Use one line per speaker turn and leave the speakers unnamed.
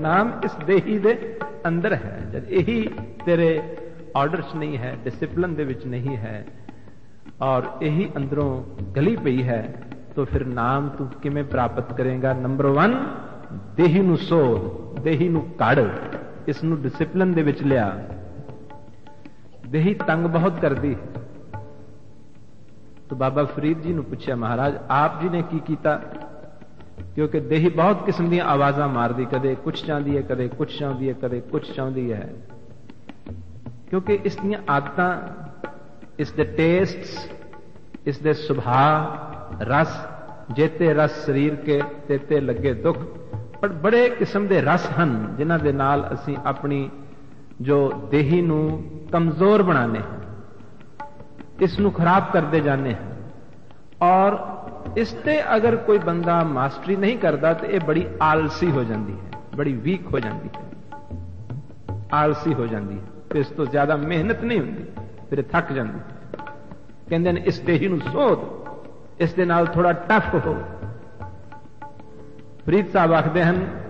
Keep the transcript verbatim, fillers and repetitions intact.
ਨਾਮ ਇਸ ਦੇਹੀ ਦੇ ਅੰਦਰ ਹੈ। ਜਦ ਇਹੀ ਤੇਰੇ ਆਰਡਰ 'ਚ ਨਹੀਂ ਹੈ, ਡਿਸਿਪਲਿਨ ਦੇ ਵਿੱਚ ਨਹੀਂ ਹੈ, ਔਰ ਇਹੀ ਅੰਦਰੋਂ ਗਲੀ ਪਈ ਹੈ, ਤਾਂ ਫਿਰ ਨਾਮ ਤੂੰ ਕਿਵੇਂ ਪ੍ਰਾਪਤ ਕਰੇਗਾ? ਨੰਬਰ ਵਨ, ਦੇਹੀ ਨੂੰ ਸੋਧ, ਦੇਹੀ ਨੂੰ ਕੱਢ, ਇਸ ਨੂੰ ਡਿਸਿਪਲਿਨ ਦੇ ਵਿੱਚ ਲਿਆ। ਦੇਹੀ ਤੰਗ ਬਹੁਤ ਕਰਦੀ। तो बाबा फरीद जी ने पूछा, महाराज आप जी ने की कीता? क्योंकि देही बहुत किस्म दी आवाज़ां मारदी, कदे कुछ चाहती है, कदे कुछ चाहती है, कदे कुछ चाहती है, क्योंकि इस दी आदतां, इस दे टेस्ट्स, इस दे सुभाव, रस, जेते रस शरीर के तेते लगे दुख, पर बड़े किस्म दे रस हन जिन्हां दे नाल असीं अपनी जो देही नूं कमजोर बनाने हैं, इसनू खराब करते जाने हैं। और इसते अगर कोई बंदा मास्टरी नहीं करता तो यह बड़ी आलसी हो जाती है, बड़ी वीक हो जाती है, आलसी हो जाती है, फिर इस तो ज्यादा मेहनत नहीं होती, फिर थक जाती। कहते हैं इस देही नूं सोध, इस दे नाल थोड़ा टफ हो। फरीद साहब आखते हैं